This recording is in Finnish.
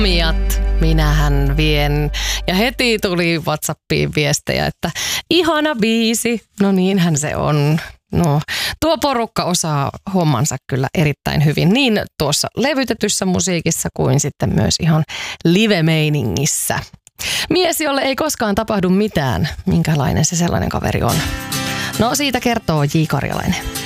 huomiot minähän vien. Ja heti tuli WhatsAppiin viestejä, että ihana biisi. No niinhän se on. No, tuo porukka osaa hommansa kyllä erittäin hyvin, niin tuossa levytetyssä musiikissa kuin sitten myös ihan live-meiningissä. Mies, jolle ei koskaan tapahdu mitään. Minkälainen se sellainen kaveri on? No siitä kertoo J. Karjalainen.